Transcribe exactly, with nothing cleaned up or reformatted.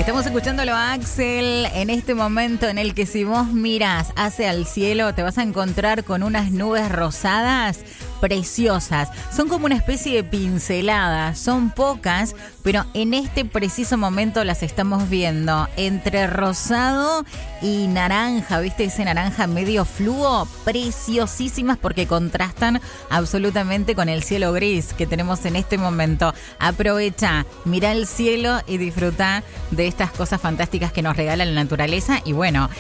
Estamos escuchándolo a Axel en este momento en el que si vos miras hacia el cielo te vas a encontrar con unas nubes rosadas preciosas. Son como una especie de pinceladas, son pocas, pero en este preciso momento las estamos viendo entre rosado y naranja, ¿viste? Ese naranja medio fluo, preciosísimas porque contrastan absolutamente con el cielo gris que tenemos en este momento. Aprovecha, mira el cielo y disfruta de estas cosas fantásticas que nos regala la naturaleza y bueno,